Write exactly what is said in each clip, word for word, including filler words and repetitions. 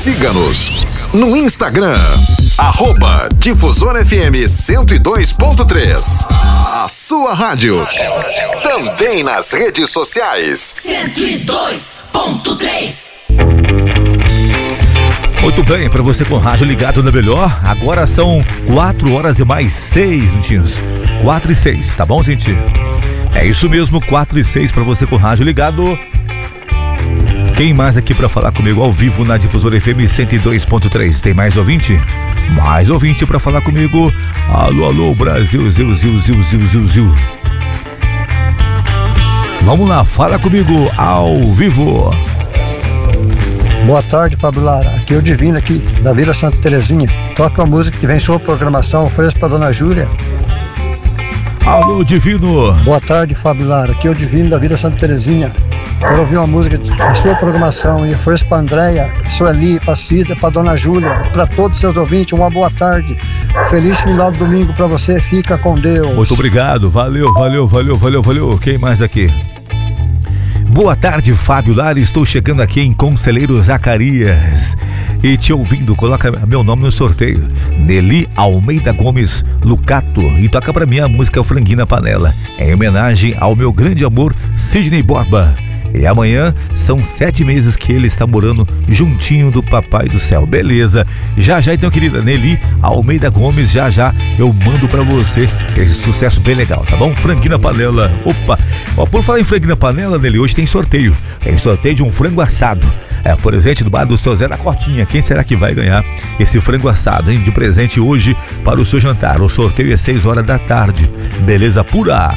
Siga-nos no Instagram, arroba Difusora F M cento e dois ponto três. A sua rádio. Também nas redes sociais. cento e dois ponto três. Muito bem, para você com o rádio ligado na melhor, agora são quatro horas e mais seis minutinhos. quatro e seis, tá bom, gente? É isso mesmo, quatro e seis para você com o rádio ligado. Quem mais aqui para falar comigo ao vivo na Difusora F M cento e dois ponto três? Tem mais ouvinte? Mais ouvinte para falar comigo. Alô, alô, Brasil, ziu, ziu, ziu, ziu, ziu, ziu. Vamos lá, fala comigo ao vivo. Boa tarde, Fábio Lara. Aqui é o Divino, aqui da Vila Santa Terezinha. Toca uma música que vem em sua programação. Ofereço pra Dona Júlia. Alô, Divino. Boa tarde, Fábio Lara. Aqui é o Divino da Vila Santa Terezinha. Quero ouvir uma música da sua programação. E ofereço pra Andréia, Sueli, pra Cida, pra Dona Júlia, pra todos os seus ouvintes. Uma boa tarde. Feliz final de domingo pra você. Fica com Deus. Muito obrigado. Valeu, valeu, valeu, valeu, valeu. Quem mais aqui? Boa tarde, Fábio Lara, estou chegando aqui em Conselheiro Zacarias e te ouvindo, coloca meu nome no sorteio, Nelly Almeida Gomes Lucato, e toca pra mim a música Franguinho na Panela, em homenagem ao meu grande amor Sidney Borba. E amanhã são sete meses que ele está morando juntinho do Papai do Céu. Beleza. Já já então, querida Nelly Almeida Gomes, já já eu mando pra você esse sucesso bem legal, tá bom? Franguinho na Panela. Opa. Ó, por falar em franguinho na panela, Nelly, hoje tem sorteio. Tem sorteio de um frango assado. É, presente do bar do seu Zé da Cortinha. Quem será que vai ganhar esse frango assado, hein? De presente hoje para o seu jantar. O sorteio é seis horas da tarde. Beleza pura.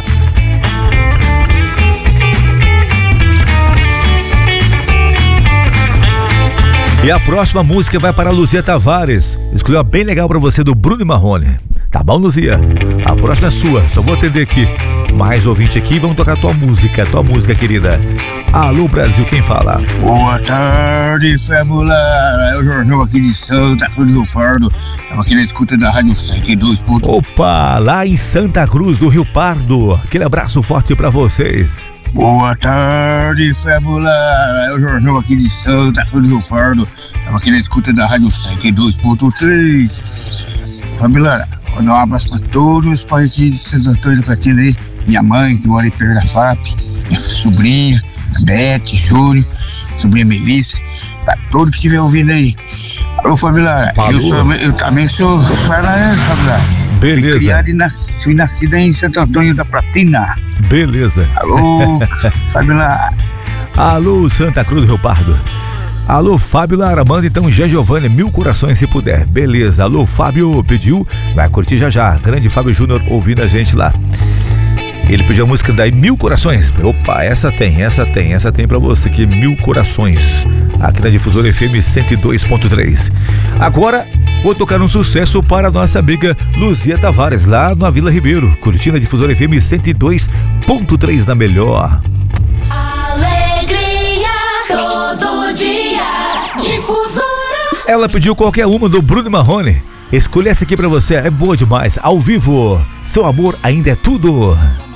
E a próxima música vai para a Luzia Tavares. Escolheu uma bem legal para você do Bruno e Marrone. Tá bom, Luzia? A próxima é sua, só vou atender aqui. Mais ouvinte aqui, vamos tocar tua música, tua música, querida. Alô, Brasil, quem fala? Boa tarde, Fábula. É o Jornal aqui de Santa Cruz do Rio Pardo. Estamos aqui na escuta da Rádio cento e dois. Opa, lá em Santa Cruz do Rio Pardo. Aquele abraço forte para vocês. Boa tarde, Fábula. É o Jornal aqui de Santa Cruz do Rio Pardo. Estamos aqui na escuta da Rádio cento e dois ponto três. Fábula, vou dar um abraço para todos os parentes de Santo Antônio do Platina aí. Minha mãe, que mora aí perto da F A P. Minha sobrinha, a Beth, Júlio, sobrinha Melissa. Para todos que estiverem ouvindo aí. Alô, Fábula. Eu, sou, eu também sou paranaense, Fábula. Beleza. Fui criado e nas, fui nascido em Santo Antônio da Platina. Beleza. Alô, Fábula. Alô, Santa Cruz do Rio Pardo. Alô, Fábio Lara, manda então Gé Giovanni, mil corações se puder. Beleza. Alô, Fábio, pediu, vai curtir já já. Grande Fábio Júnior ouvindo a gente lá. Ele pediu a música daí, Mil Corações. Opa, essa tem, essa tem, essa tem pra você aqui, Mil Corações. Aqui na Difusora F M cento e dois ponto três. Agora, vou tocar um sucesso para a nossa amiga Luzia Tavares, lá na Vila Ribeiro. Curtindo a Difusora F M cento e dois ponto três na melhor. Alegria todo dia. Difusora. Ela pediu qualquer uma do Bruno e Marrone. Escolha essa aqui pra você, é boa demais. Ao vivo, seu amor ainda é tudo.